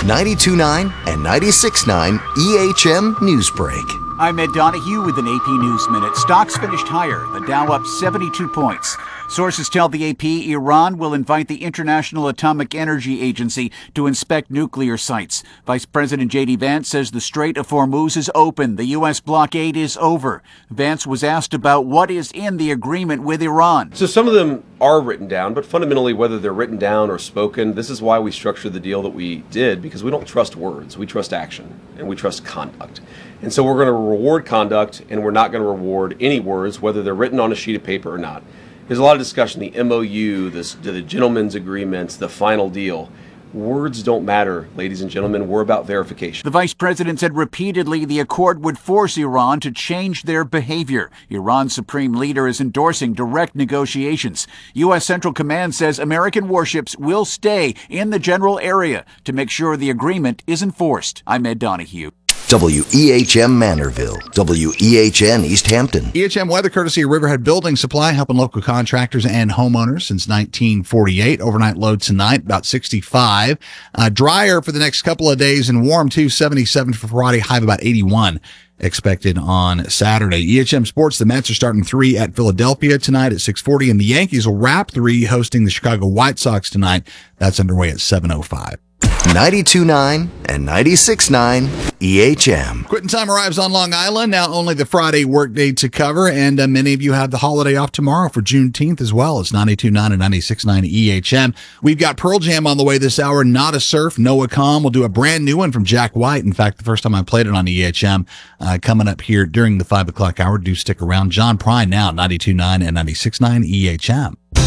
92.9 and 96.9 EHM Newsbreak. I'm Ed Donahue with an AP News Minute. Stocks finished higher, the Dow up 72 points. Sources tell the AP Iran will invite the International Atomic Energy Agency to inspect nuclear sites. Vice President J.D. Vance says the Strait of Hormuz is open. The U.S. blockade is over. Vance was asked about what is in the agreement with Iran. So some of them are written down, but fundamentally, whether they're written down or spoken, this is why we structured the deal that we did, because we don't trust words. We trust action, and we trust conduct. And so we're going to reward conduct, and we're not going to reward any words, whether they're written on a sheet of paper or not. There's a lot of discussion, the MOU, the gentleman's agreements, the final deal. Words don't matter, ladies and gentlemen. We're about verification. The vice president said repeatedly the accord would force Iran to change their behavior. Iran's supreme leader is endorsing direct negotiations. U.S. Central Command says American warships will stay in the general area to make sure the agreement is enforced. I'm Ed Donahue. WEHM Manorville, WEHN East Hampton. EHM weather courtesy of Riverhead Building Supply, helping local contractors and homeowners since 1948. Overnight low tonight, about 65. Drier for the next couple of days and warm too, 77 for Friday, high of about 81 expected on Saturday. EHM Sports, the Mets are starting 3 at Philadelphia tonight at 6:40, and the Yankees will wrap 3 hosting the Chicago White Sox tonight. That's underway at 7:05. 92.9 and 96.9 EHM. Quitting time arrives on Long Island. Now only the Friday workday to cover, and many of you have the holiday off tomorrow for Juneteenth as well. It's 92.9 and 96.9 EHM. We've got Pearl Jam on the way this hour. Not a Surf, Noah Calm. We'll do a brand new one from Jack White. In fact, the first time I played it on EHM, coming up here during the 5 o'clock hour. Do stick around. John Prine now, 92.9 and 96.9 EHM.